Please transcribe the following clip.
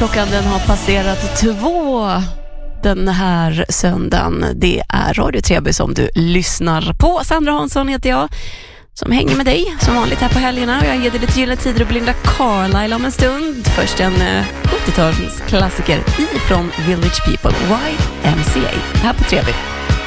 Klockan den har passerat 2 den här söndagen. Det är Radio Treby som du lyssnar på. Sandra Hansson heter jag, som hänger med dig som vanligt här på helgerna. Och jag ger dig lite gyllene tider och Belinda Carlisle om en stund. Först en 70-talsklassiker ifrån Village People, YMCA, här på Treby.